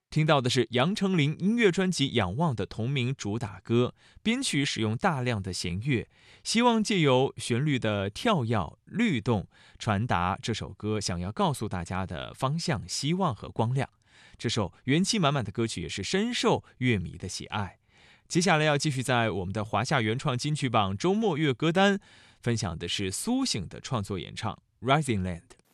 听到的是杨丞琳音乐专辑《仰望》的同名主打歌，编曲使用大量的弦乐，希望借由旋律的跳跃律动，传达这首歌想要告诉大家的方向、希望和光亮。这首元气满满的歌曲也是深受乐迷的喜爱。接下来要继续在我们的华夏原创金曲榜周末乐歌单分享的是苏醒的创作演唱《Rising Land》。